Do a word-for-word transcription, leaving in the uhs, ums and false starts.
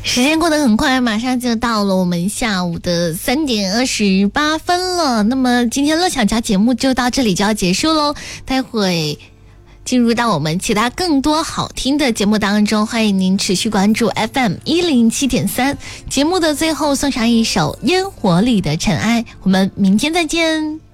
时间过得很快，马上就到了我们下午的三点二十八分了。那么今天乐享家节目就到这里就要结束喽，待会进入到我们其他更多好听的节目当中，欢迎您持续关注 F M 一零七点三。节目的最后送上一首《烟火里的尘埃》，我们明天再见。